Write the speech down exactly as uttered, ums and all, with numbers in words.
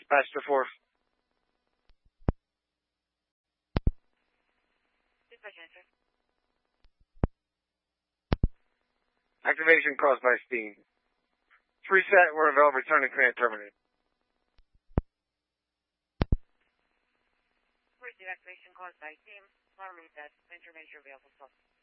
dispatch to fourth. Dispatch answer. Activation caused by steam. Reset, we're available, returning command terminated. Receive activation caused by steam. Alarm reset. Enter major available.